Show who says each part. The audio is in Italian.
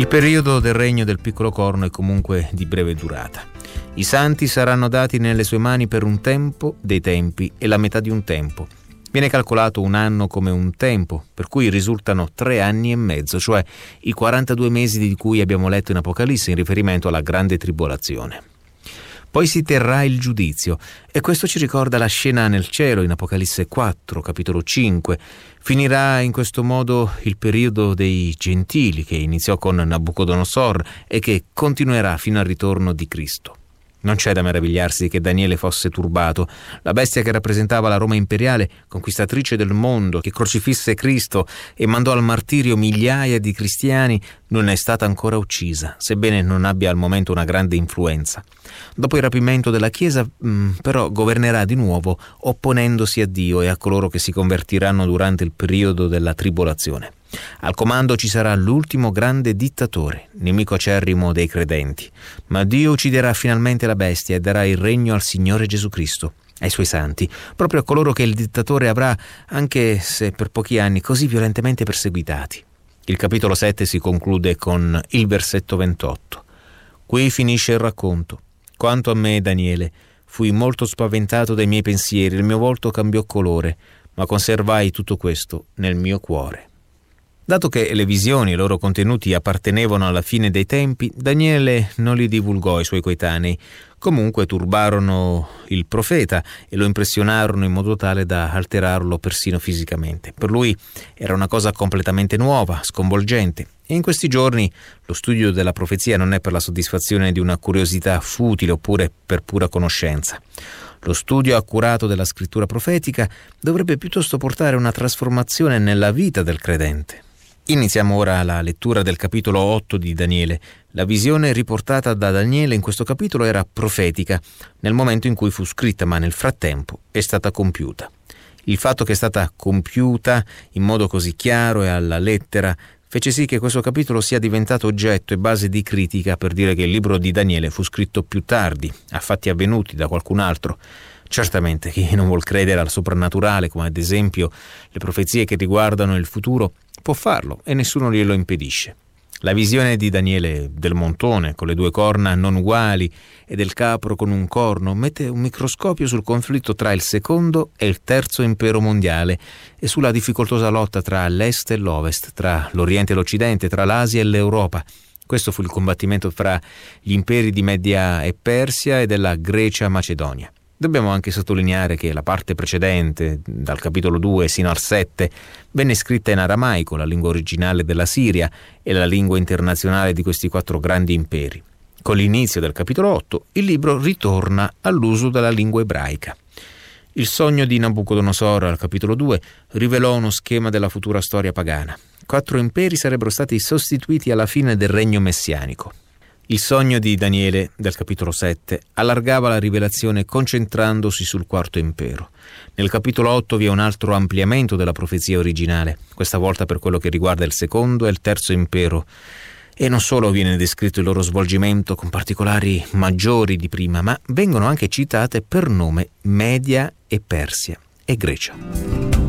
Speaker 1: Il periodo del regno del piccolo corno è comunque di breve durata. I santi saranno dati nelle sue mani per un tempo dei tempi e la metà di un tempo. Viene calcolato un anno come un tempo, per cui risultano 3 anni e mezzo, cioè i 42 mesi di cui abbiamo letto in Apocalisse in riferimento alla grande tribolazione. Poi si terrà il giudizio, e questo ci ricorda la scena nel cielo in Apocalisse 4, capitolo 5. Finirà in questo modo il periodo dei gentili, che iniziò con Nabucodonosor e che continuerà fino al ritorno di Cristo. Non c'è da meravigliarsi che Daniele fosse turbato. La bestia che rappresentava la Roma imperiale, conquistatrice del mondo, che crocifisse Cristo e mandò al martirio migliaia di cristiani, non è stata ancora uccisa, sebbene non abbia al momento una grande influenza. Dopo il rapimento della Chiesa, però, governerà di nuovo, opponendosi a Dio e a coloro che si convertiranno durante il periodo della tribolazione. Al comando ci sarà l'ultimo grande dittatore, nemico acerrimo dei credenti. Ma Dio ucciderà finalmente la bestia e darà il regno al Signore Gesù Cristo, ai suoi santi, proprio a coloro che il dittatore avrà, anche se per pochi anni, così violentemente perseguitati. Il capitolo 7 si conclude con il versetto 28. Qui finisce il racconto. Quanto a me, Daniele, fui molto spaventato dai miei pensieri, il mio volto cambiò colore, ma conservai tutto questo nel mio cuore. Dato che le visioni e i loro contenuti appartenevano alla fine dei tempi, Daniele non li divulgò ai suoi coetanei. Comunque turbarono il profeta e lo impressionarono in modo tale da alterarlo persino fisicamente. Per lui era una cosa completamente nuova, sconvolgente, e in questi giorni lo studio della profezia non è per la soddisfazione di una curiosità futile oppure per pura conoscenza. Lo studio accurato della scrittura profetica dovrebbe piuttosto portare una trasformazione nella vita del credente. Iniziamo ora la lettura del capitolo 8 di Daniele. La visione riportata da Daniele in questo capitolo era profetica nel momento in cui fu scritta, ma nel frattempo è stata compiuta. Il fatto che è stata compiuta in modo così chiaro e alla lettera fece sì che questo capitolo sia diventato oggetto e base di critica per dire che il libro di Daniele fu scritto più tardi, a fatti avvenuti da qualcun altro. Certamente chi non vuol credere al soprannaturale, come ad esempio le profezie che riguardano il futuro, può farlo e nessuno glielo impedisce. La visione di Daniele del montone con le 2 corna non uguali e del capro con un corno mette un microscopio sul conflitto tra il secondo e il terzo impero mondiale e sulla difficoltosa lotta tra l'est e l'ovest, tra l'Oriente e l'Occidente, tra l'Asia e l'Europa. Questo fu il combattimento fra gli imperi di Media e Persia e della Grecia-Macedonia. Dobbiamo anche sottolineare che la parte precedente, dal capitolo 2 sino al 7, venne scritta in aramaico, la lingua originale della Siria e la lingua internazionale di questi 4 grandi imperi. Con l'inizio del capitolo 8, il libro ritorna all'uso della lingua ebraica. Il sogno di Nabucodonosor, al capitolo 2, rivelò uno schema della futura storia pagana. 4 imperi sarebbero stati sostituiti alla fine del regno messianico. Il sogno di Daniele, del capitolo 7, allargava la rivelazione concentrandosi sul 4° impero. Nel capitolo 8 vi è un altro ampliamento della profezia originale, questa volta per quello che riguarda il 2° e il 3° impero. E non solo viene descritto il loro svolgimento con particolari maggiori di prima, ma vengono anche citate per nome Media e Persia e Grecia.